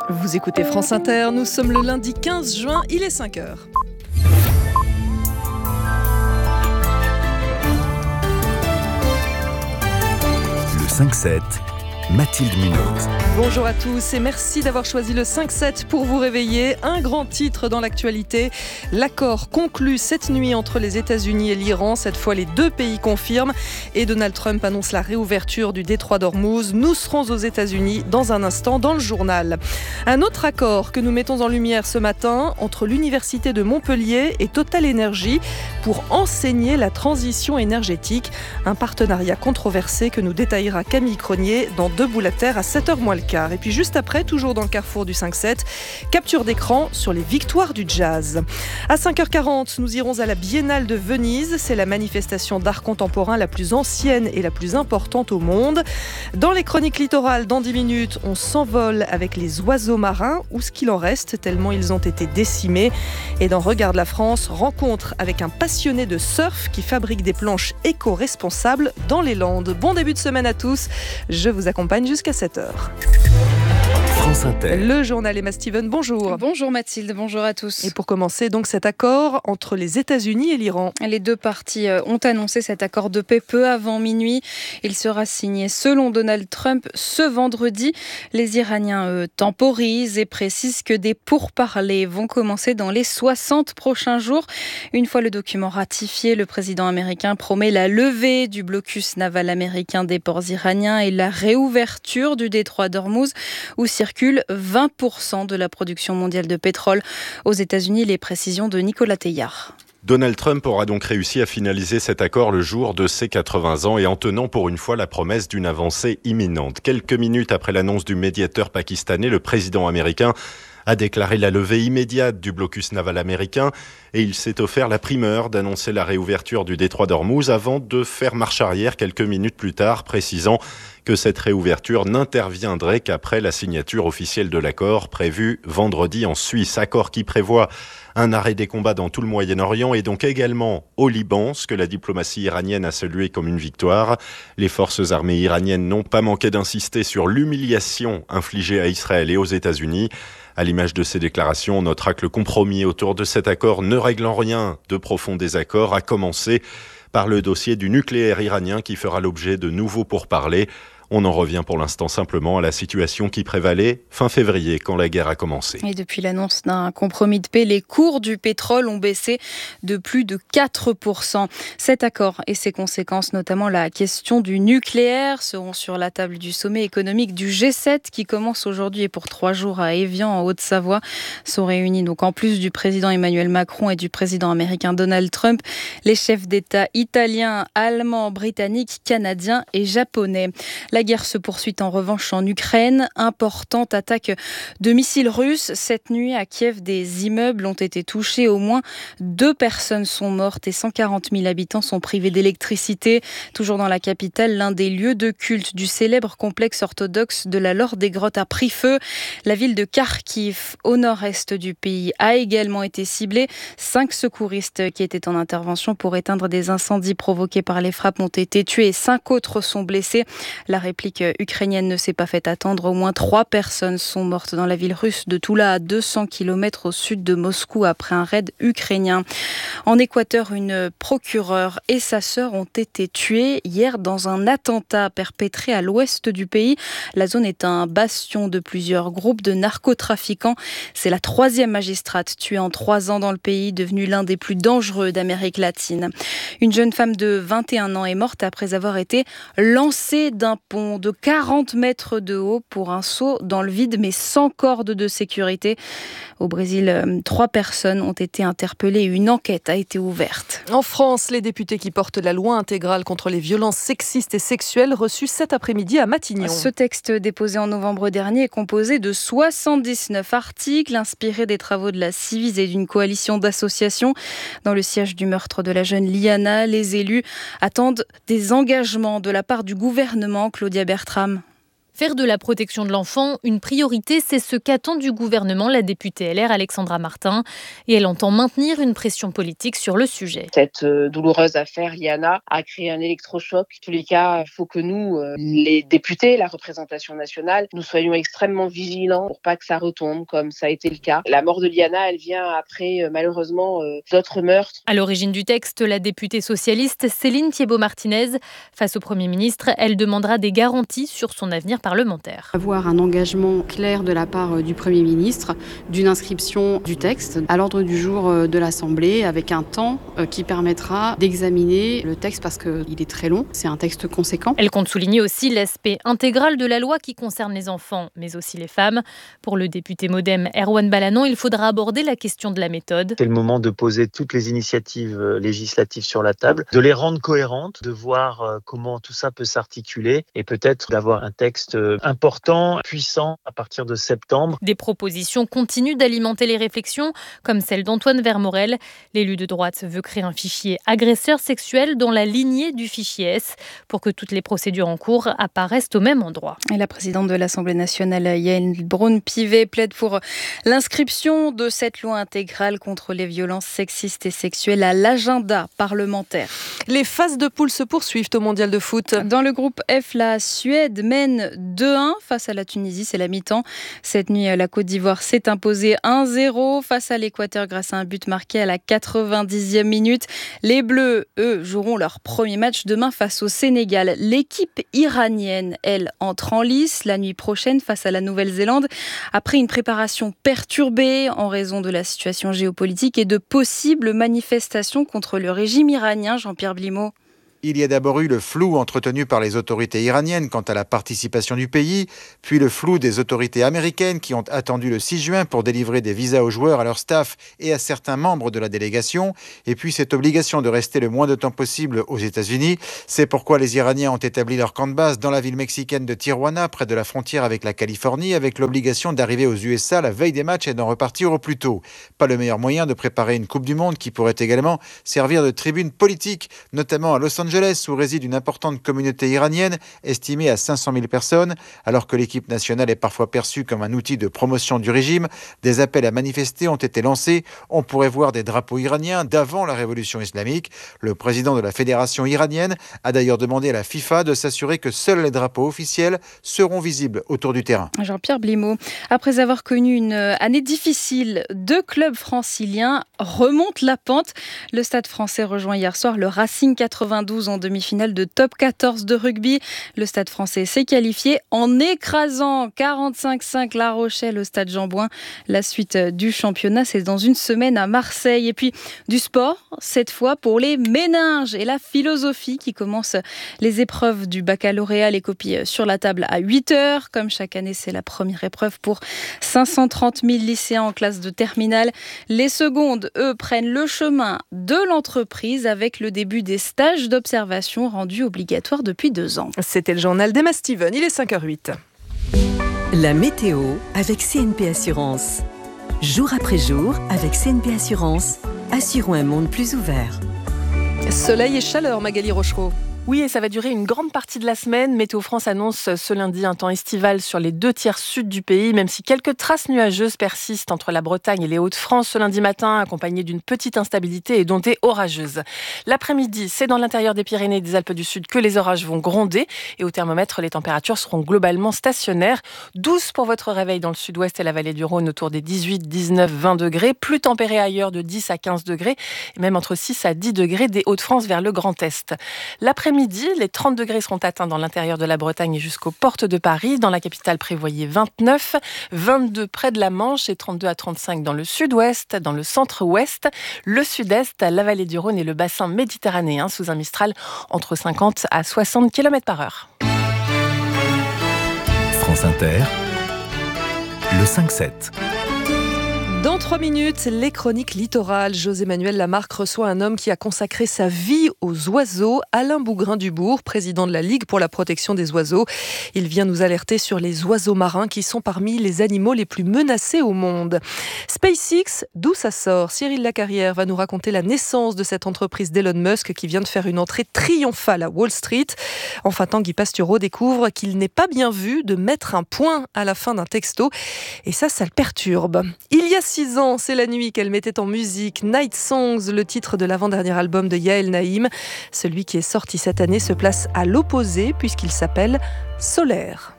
Vous écoutez France Inter, nous sommes le lundi 15 juin, il est 5h. Le 5-7, Mathilde Munoz. Bonjour à tous et merci d'avoir choisi le 5-7 pour vous réveiller. Un grand titre dans l'actualité. L'accord conclu cette nuit entre les États-Unis et l'Iran. Cette fois, les deux pays confirment et Donald Trump annonce la réouverture du détroit d'Ormuz. Nous serons aux États-Unis dans un instant dans le journal. Un autre accord que nous mettons en lumière ce matin entre l'Université de Montpellier et Total Energy pour enseigner la transition énergétique. Un partenariat controversé que nous détaillera Camille Cronier dans Debout la Terre à 7h moins le quart. Et puis juste après, toujours dans le carrefour du 5-7, capture d'écran sur les victoires du jazz. À 5h40, nous irons à la Biennale de Venise. C'est la manifestation d'art contemporain la plus ancienne et la plus importante au monde. Dans les chroniques littorales, dans 10 minutes, on s'envole avec les oiseaux marins, ou ce qu'il en reste, tellement ils ont été décimés. Et dans Regarde la France, rencontre avec un passionné de surf qui fabrique des planches éco-responsables dans les Landes. Bon début de semaine à tous. Je vous accompagne jusqu'à 7h. France Inter. Le journal Emma Steven, bonjour. Bonjour Mathilde, bonjour à tous. Et pour commencer, donc cet accord entre les États-Unis et l'Iran. Les deux parties ont annoncé cet accord de paix peu avant minuit. Il sera signé selon Donald Trump ce vendredi. Les Iraniens temporisent et précisent que des pourparlers vont commencer dans les 60 prochains jours. Une fois le document ratifié, le président américain promet la levée du blocus naval américain des ports iraniens et la réouverture du détroit d'Ormuz où circule 20% de la production mondiale de pétrole. Aux États-Unis, les précisions de Nicolas Teillard. Donald Trump aura donc réussi à finaliser cet accord le jour de ses 80 ans et en tenant pour une fois la promesse d'une avancée imminente. Quelques minutes après l'annonce du médiateur pakistanais, le président américain a déclaré la levée immédiate du blocus naval américain et il s'est offert la primeur d'annoncer la réouverture du détroit d'Ormuz avant de faire marche arrière quelques minutes plus tard, précisant que cette réouverture n'interviendrait qu'après la signature officielle de l'accord prévu vendredi en Suisse. Accord qui prévoit un arrêt des combats dans tout le Moyen-Orient et donc également au Liban, ce que la diplomatie iranienne a salué comme une victoire. Les forces armées iraniennes n'ont pas manqué d'insister sur l'humiliation infligée à Israël et aux États-Unis. À l'image de ces déclarations, on notera que le compromis autour de cet accord ne règle en rien de profonds désaccords, à commencer par le dossier du nucléaire iranien qui fera l'objet de nouveaux pourparlers. On en revient pour l'instant simplement à la situation qui prévalait fin février quand la guerre a commencé. Et depuis l'annonce d'un compromis de paix, les cours du pétrole ont baissé de plus de 4%. Cet accord et ses conséquences, notamment la question du nucléaire, seront sur la table du sommet économique du G7 qui commence aujourd'hui et pour 3 jours à Évian en Haute-Savoie. Sont réunis donc en plus du président Emmanuel Macron et du président américain Donald Trump, les chefs d'État italiens, allemands, britanniques, canadiens et japonais. La guerre se poursuit en revanche en Ukraine. Importante attaque de missiles russes. Cette nuit, à Kiev, des immeubles ont été touchés. Au moins 2 personnes sont mortes et 140 000 habitants sont privés d'électricité. Toujours dans la capitale, l'un des lieux de culte du célèbre complexe orthodoxe de la Laure des Grottes a pris feu. La ville de Kharkiv, au nord-est du pays, a également été ciblée. 5 secouristes qui étaient en intervention pour éteindre des incendies provoqués par les frappes ont été tués et 5 autres sont blessés. La réplique ukrainienne ne s'est pas fait attendre. Au moins 3 personnes sont mortes dans la ville russe de Toula, à 200 km au sud de Moscou, après un raid ukrainien. En Équateur, une procureure et sa sœur ont été tuées hier dans un attentat perpétré à l'ouest du pays. La zone est un bastion de plusieurs groupes de narcotrafiquants. C'est la 3e magistrate tuée en 3 ans dans le pays, devenue l'un des plus dangereux d'Amérique latine. Une jeune femme de 21 ans est morte après avoir été lancée d'un pont de 40 mètres de haut pour un saut dans le vide, mais sans corde de sécurité. Au Brésil, 3 personnes ont été interpellées et une enquête a été ouverte. En France, les députés qui portent la loi intégrale contre les violences sexistes et sexuelles reçus cet après-midi à Matignon. Ce texte déposé en novembre dernier est composé de 79 articles inspirés des travaux de la Civis et d'une coalition d'associations. Dans le siège du meurtre de la jeune Liana, les élus attendent des engagements de la part du gouvernement. Claudia Bertram. Faire de la protection de l'enfant une priorité, c'est ce qu'attend du gouvernement la députée LR Alexandra Martin. Et elle entend maintenir une pression politique sur le sujet. Cette douloureuse affaire Liana a créé un électrochoc. En tous les cas, il faut que nous, les députés, la représentation nationale, nous soyons extrêmement vigilants pour pas que ça retombe comme ça a été le cas. La mort de Liana, elle vient après malheureusement d'autres meurtres. À l'origine du texte, la députée socialiste Céline Thiébaut-Martinez. Face au Premier ministre, elle demandera des garanties sur son avenir parlementaire. Avoir un engagement clair de la part du Premier ministre d'une inscription du texte à l'ordre du jour de l'Assemblée avec un temps qui permettra d'examiner le texte parce qu'il est très long. C'est un texte conséquent. Elle compte souligner aussi l'aspect intégral de la loi qui concerne les enfants, mais aussi les femmes. Pour le député MoDem Erwan Balanant, il faudra aborder la question de la méthode. C'est le moment de poser toutes les initiatives législatives sur la table, de les rendre cohérentes, de voir comment tout ça peut s'articuler et peut-être d'avoir un texte important, puissant à partir de septembre. Des propositions continuent d'alimenter les réflexions, comme celle d'Antoine Vermorel. L'élu de droite veut créer un fichier agresseur sexuel dans la lignée du fichier S pour que toutes les procédures en cours apparaissent au même endroit. Et la présidente de l'Assemblée nationale, Yaël Braun-Pivet, plaide pour l'inscription de cette loi intégrale contre les violences sexistes et sexuelles à l'agenda parlementaire. Les phases de poule se poursuivent au mondial de foot. Dans le groupe F, la Suède mène 2-1 face à la Tunisie, c'est la mi-temps. Cette nuit, la Côte d'Ivoire s'est imposée 1-0 face à l'Équateur grâce à un but marqué à la 90e minute. Les Bleus, eux, joueront leur premier match demain face au Sénégal. L'équipe iranienne, elle, entre en lice la nuit prochaine face à la Nouvelle-Zélande après une préparation perturbée en raison de la situation géopolitique et de possibles manifestations contre le régime iranien. Jean-Pierre Blimaud. Il y a d'abord eu le flou entretenu par les autorités iraniennes quant à la participation du pays, puis le flou des autorités américaines qui ont attendu le 6 juin pour délivrer des visas aux joueurs, à leur staff et à certains membres de la délégation, et puis cette obligation de rester le moins de temps possible aux États-Unis. C'est pourquoi les Iraniens ont établi leur camp de base dans la ville mexicaine de Tijuana, près de la frontière avec la Californie, avec l'obligation d'arriver aux USA la veille des matchs et d'en repartir au plus tôt. Pas le meilleur moyen de préparer une Coupe du Monde qui pourrait également servir de tribune politique, notamment à Los Angeles, où réside une importante communauté iranienne estimée à 500 000 personnes. Alors que l'équipe nationale est parfois perçue comme un outil de promotion du régime, des appels à manifester ont été lancés. On pourrait voir des drapeaux iraniens d'avant la révolution islamique. Le président de la fédération iranienne a d'ailleurs demandé à la FIFA de s'assurer que seuls les drapeaux officiels seront visibles autour du terrain. Jean-Pierre Blimaud, après avoir connu une année difficile, 2 clubs franciliens remontent la pente. Le Stade français rejoint hier soir le Racing 92 en demi-finale de top 14 de rugby. Le Stade français s'est qualifié en écrasant 45-5 La Rochelle au Stade Jean-Bouin. La suite du championnat, c'est dans une semaine à Marseille. Et puis du sport, cette fois pour les méninges et la philosophie qui commence les épreuves du baccalauréat. Les copies sur la table à 8h. Comme chaque année, c'est la première épreuve pour 530 000 lycéens en classe de terminale. Les secondes, eux, prennent le chemin de l'entreprise avec le début des stages d'observation rendus obligatoires depuis 2 ans. C'était le journal d'Emma Steven, il est 5h08. La météo avec CNP Assurance. Jour après jour, avec CNP Assurance, assurons un monde plus ouvert. Soleil et chaleur, Magali Rochereau. Oui, et ça va durer une grande partie de la semaine. Météo France annonce ce lundi un temps estival sur les 2 tiers sud du pays, même si quelques traces nuageuses persistent entre la Bretagne et les Hauts-de-France ce lundi matin, accompagnées d'une petite instabilité et d'ondées orageuses. L'après-midi, c'est dans l'intérieur des Pyrénées et des Alpes du Sud que les orages vont gronder. Et au thermomètre, les températures seront globalement stationnaires. 12 pour votre réveil dans le sud-ouest et la vallée du Rhône, autour des 18, 19, 20 degrés. Plus tempéré ailleurs de 10 à 15 degrés, et même entre 6 à 10 degrés des Hauts-de-France vers le Grand Est. L'après-midi, les 30 degrés seront atteints dans l'intérieur de la Bretagne et jusqu'aux portes de Paris. Dans la capitale, prévoyez 29, 22 près de la Manche et 32 à 35 dans le sud-ouest, dans le centre-ouest, le sud-est, la vallée du Rhône et le bassin méditerranéen sous un Mistral entre 50 à 60 km/h. France Inter, le 5-7. Dans 3 minutes, les chroniques littorales. José-Manuel Lamarque reçoit un homme qui a consacré sa vie aux oiseaux, Alain Bougrain-Dubourg, président de la Ligue pour la protection des oiseaux. Il vient nous alerter sur les oiseaux marins qui sont parmi les animaux les plus menacés au monde. SpaceX, d'où ça sort ? Cyril Lacarrière va nous raconter la naissance de cette entreprise d'Elon Musk qui vient de faire une entrée triomphale à Wall Street. Enfin, Tanguy Pastureau découvre qu'il n'est pas bien vu de mettre un point à la fin d'un texto. Et ça le perturbe. Il y a 6 ans, c'est la nuit qu'elle mettait en musique Night Songs, le titre de l'avant-dernier album de Yael Naïm. Celui qui est sorti cette année se place à l'opposé puisqu'il s'appelle Solaire.